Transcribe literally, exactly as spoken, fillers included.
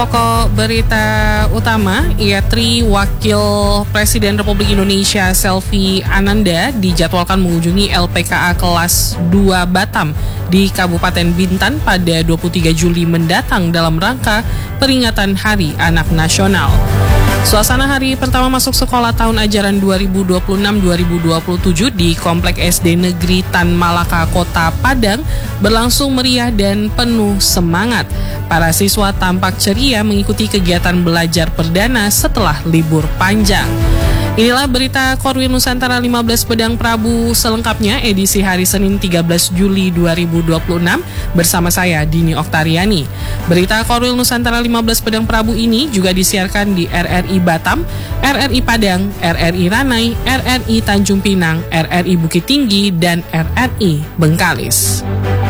Pokok berita utama, Ietri Wakil Presiden Republik Indonesia Selvi Ananda dijadwalkan mengunjungi L P K A kelas dua Batam di Kabupaten Bintan pada dua puluh tiga Juli mendatang dalam rangka peringatan Hari Anak Nasional. Suasana hari pertama masuk sekolah tahun ajaran dua ribu dua puluh enam dua ribu dua puluh tujuh di Komplek S D Negeri Tan Malaka, Kota Padang berlangsung meriah dan penuh semangat. Para siswa tampak ceria mengikuti kegiatan belajar perdana setelah libur panjang. Inilah berita Korwil Nusantara lima belas Pedang Prabu selengkapnya edisi hari Senin tiga belas Juli dua ribu dua puluh enam bersama saya Dini Oktariani. Berita Korwil Nusantara lima belas Pedang Prabu ini juga disiarkan di R R I Batam, R R I Padang, R R I Ranai, R R I Tanjung Pinang, R R I Bukit Tinggi, dan R R I Bengkalis.